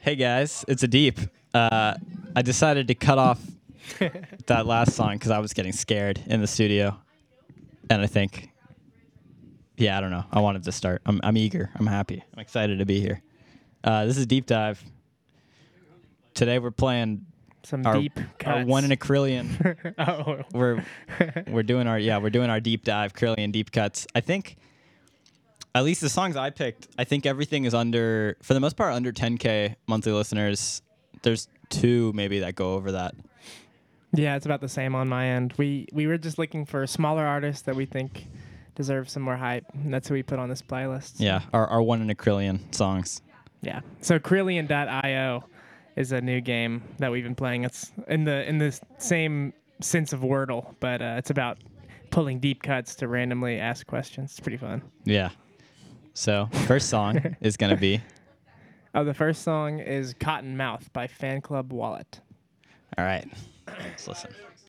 Hey guys, it's a deep. I decided to cut off that last song because I was getting scared in the studio, and I think, I don't know. I wanted to start. I'm eager. I'm happy. I'm excited to be here. This is Deep Dive. Today we're playing Some our, deep our cuts. 1 in a Krillion. Oh. We're doing our deep dive Krillion deep cuts. I think at least the songs I picked, I think everything is under, for the most part, under 10K monthly listeners. There's 2 maybe that go over that. Yeah, it's about the same on my end. We were just looking for smaller artists that we think deserve some more hype, and that's who we put on this playlist. Yeah, our 1 in a Krillion songs. Yeah. So Krillion.io is a new game that we've been playing. It's in the same sense of Wordle, but it's about pulling deep cuts to randomly ask questions. It's pretty fun. Yeah. So first song is gonna be. Oh, the first song is Cotton Mouth by Fan Club Wallet. All right. Let's listen.